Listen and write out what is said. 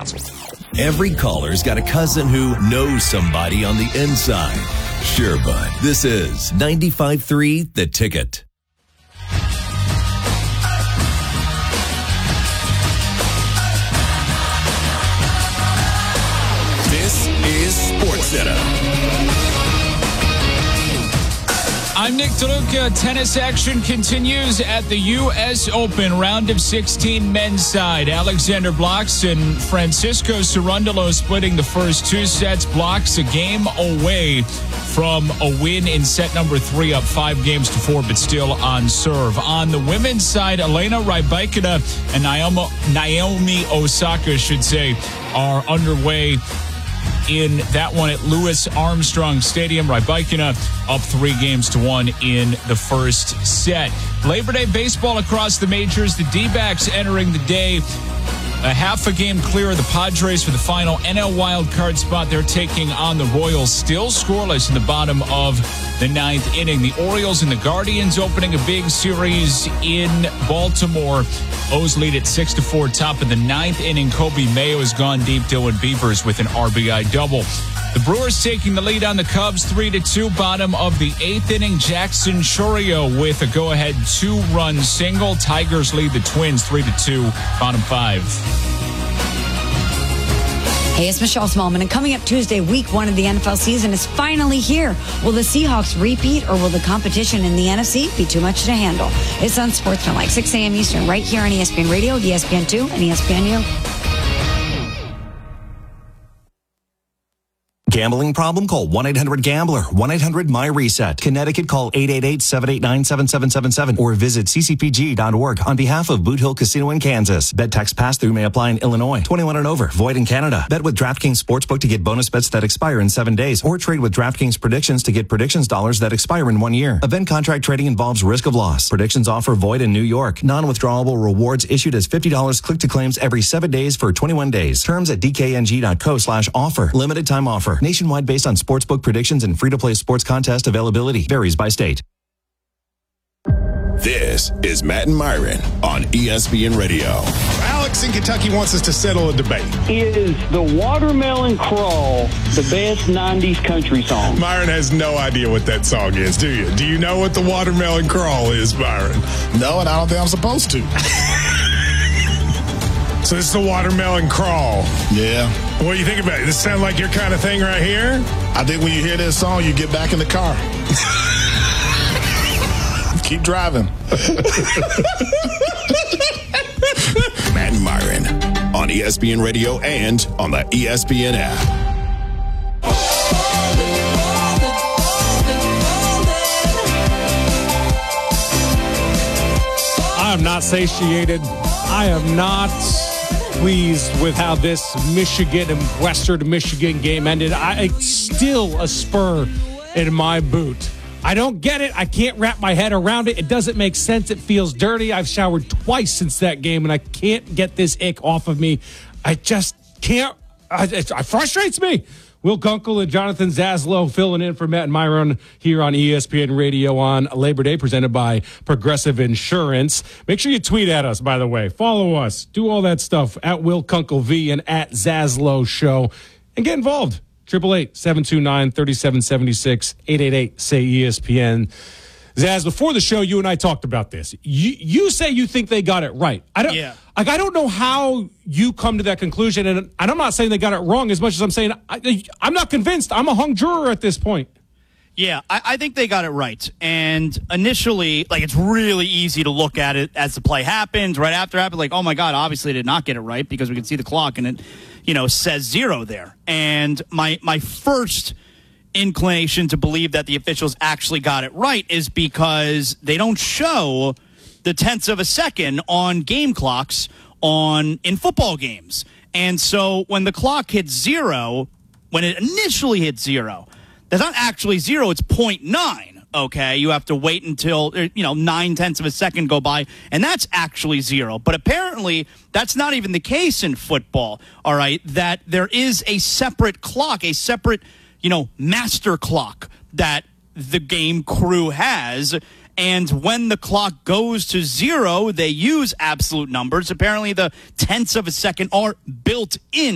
Every caller's got a cousin who knows somebody on the inside. Sure, bud. This is 95.3 The Ticket. This is SportsCenter. I'm Nick DeLuca. Tennis action continues at the U.S. Open round of 16 men's side. Alexander Blocks and Francisco Cerundolo splitting the first two sets. Blocks a game away from a win in set number 3, up 5-4, but still on serve. On the women's side, Elena Rybakina and Naomi Osaka, are underway in that one at Louis Armstrong Stadium. Rybakina up 3-1 in the first set. Labor Day baseball across the majors. The D-backs entering the day a half a game clear of the Padres for the final NL wild card spot. They're taking on the Royals, still scoreless in the bottom of the 9th inning. The Orioles and the Guardians opening a big series in Baltimore. O's lead at 6-4, top of the 9th inning. Kobe Mayo has gone deep. Dylan Beavers with an RBI double. The Brewers taking the lead on the Cubs 3-2, bottom of the 8th inning. Jackson Chourio with a go-ahead 2-run single. Tigers lead the Twins 3-2, bottom 5. Hey, it's Michelle Smallman, and coming up Tuesday, week 1 of the NFL season is finally here. Will the Seahawks repeat, or will the competition in the NFC be too much to handle? It's on SportsCenter, like 6 a.m. Eastern, right here on ESPN Radio, ESPN2, and ESPNU. Gambling problem? Call 1-800-GAMBLER. 1-800-MY-RESET. Connecticut, call 888-789-7777 or visit ccpg.org on behalf of Boot Hill Casino in Kansas. Bet tax pass-through may apply in Illinois. 21 and over. Void in Canada. Bet with DraftKings Sportsbook to get bonus bets that expire in 7 days, or trade with DraftKings Predictions to get predictions dollars that expire in 1 year. Event contract trading involves risk of loss. Predictions offer void in New York. Non-withdrawable rewards issued as $50 click-to-claims every 7 days for 21 days. Terms at dkng.co/offer. Limited time offer. Nationwide based on sportsbook predictions and free-to-play sports contest availability. Varies by state. This is Matt and Myron on ESPN Radio. Alex in Kentucky wants us to settle a debate. Is the Watermelon Crawl the best 90s country song? Myron has no idea what that song is, do you? Do you know what the Watermelon Crawl is, Myron? No, and I don't think I'm supposed to. So this is the Watermelon Crawl. Yeah. What do you think about it? This sound like your kind of thing right here? I think when you hear this song, you get back in the car. Keep driving. Matt and Myron on ESPN Radio and on the ESPN app. I am not satiated. I am not pleased with how this Michigan and Western Michigan game ended. It's still a spur in my boot. I don't get it. I can't wrap my head around it. It doesn't make sense. It feels dirty. I've showered twice since that game, and I can't get this ick off of me. I just can't. It frustrates me. Will Kunkel and Jonathan Zaslow filling in for Matt and Myron here on ESPN Radio on Labor Day, presented by Progressive Insurance. Make sure you tweet at us, by the way. Follow us. Do all that stuff at Will Kunkel V and at Zaslow Show. And get involved. 888-729-3776, 888-SAY-ESPN. Zaz, before the show, you and I talked about this. You say you think they got it right. I don't know how you come to that conclusion, and I'm not saying they got it wrong as much as I'm saying I'm not convinced. I'm a hung juror at this point. Yeah, I think they got it right. And initially, it's really easy to look at it as the play happens, right after it happened, oh my God, obviously they did not get it right because we can see the clock and it, says 0 there. And my first inclination to believe that the officials actually got it right is because they don't show the tenths of a second on game clocks in football games. And so when the clock hits 0, when it initially hits 0, that's not actually 0, it's 0.9. Okay, you have to wait until 9/10 of a second go by, and that's actually 0. But apparently, that's not even the case in football. All right, that there is a separate clock, a separate master clock that the game crew has. And when the clock goes to 0, they use absolute numbers. Apparently, the tenths of a second are built in